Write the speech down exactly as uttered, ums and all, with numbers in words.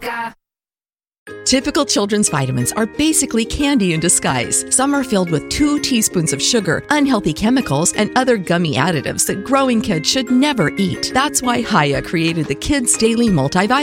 Typical children's vitamins are basically candy in disguise. Some are filled with two teaspoons of sugar, unhealthy chemicals, and other gummy additives that growing kids should never eat. That's why Hiya created the Kids Daily Multivitamin.